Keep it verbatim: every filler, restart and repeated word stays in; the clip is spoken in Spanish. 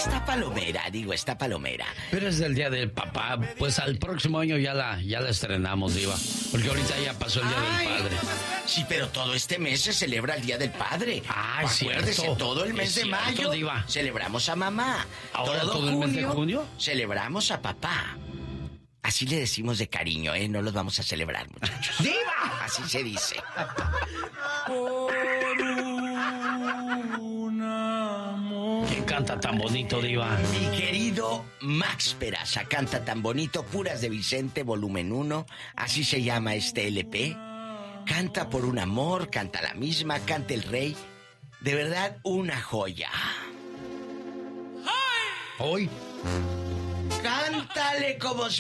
está palomera, digo, está palomera. Pero es del Día del Papá, pues al próximo año ya la, ya la estrenamos, Diva. Porque ahorita ya pasó el Día Ay, del Padre. Sí, pero todo este mes se celebra el Día del Padre. Ah, es Acuérdese, cierto. todo el mes Es de cierto, mayo Diva. celebramos a mamá. ¿Ahora todo el mes de junio? Celebramos a papá. Así le decimos de cariño, ¿eh? No los vamos a celebrar, muchachos. ¡Diva! Así se dice. ¿Quién canta tan bonito, Diva? Mi querido Max Peraza canta tan bonito, Puras de Vicente, volumen uno, así se llama este L P. Canta por un amor, canta la misma, canta el rey. De verdad, una joya. Hoy. Cántale como